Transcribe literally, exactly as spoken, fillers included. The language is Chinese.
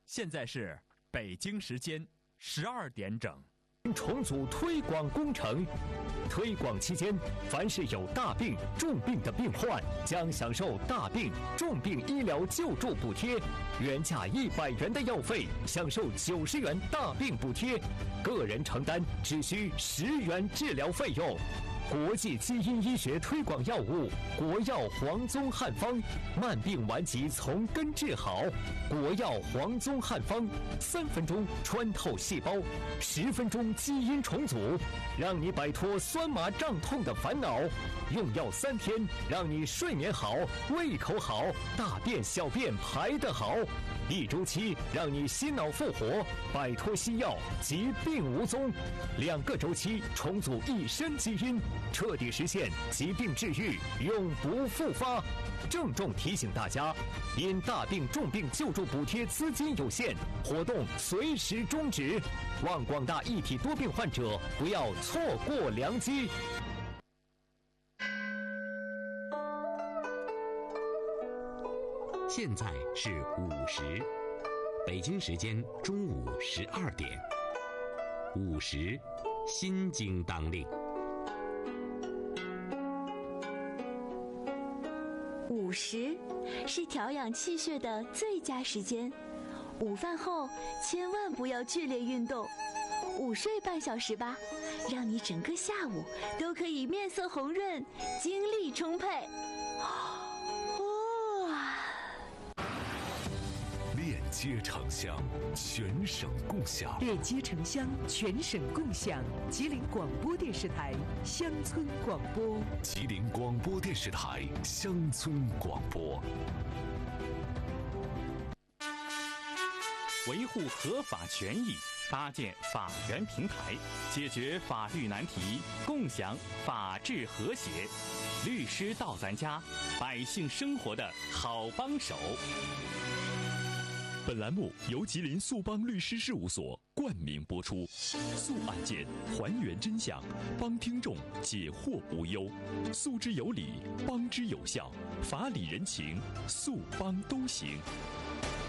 现在是北京时间十二点整。 重组推广工程，推广期间，凡是有大病、重病的病患，将享受大病、重病医疗救助补贴，原价一百元的药费，享受九十元大病补贴，个人承担只需十元治疗费用。国际基因医学推广药物国药黄宗汉方，慢病顽疾从根治好。国药黄宗汉方，三分钟穿透细胞，十分钟基因重组，让你摆脱酸麻胀痛的烦恼。用药三天，让你睡眠好，胃口好，大便小便排得好。一周期，让你心脑复活，摆脱西药，疾病无踪。两个周期，重组一身基因，彻底实现疾病治愈，永不复发。郑重提醒大家，因大病重病救助补贴资金有限，活动随时终止，望广大一体多病患者不要错过良机。 现在是午时，北京时间中午十二点。午时，心经当令。 午时是调养气血的最佳时间，午饭后千万不要剧烈运动，午睡半小时吧，让你整个下午都可以面色红润，精力充沛。 链接城乡，全省共享。 链接城乡，全省共享。吉林广播电视台乡村广播。 吉林广播电视台乡村广播。 维护合法权益，搭建法源平台，解决法律难题，共享法治和谐。律师到咱家，百姓生活的好帮手。 本栏目由吉林速帮律师事务所冠名播出，速案件还原真相，帮听众解惑无忧，诉之有理，帮之有效，法理人情，速帮都行。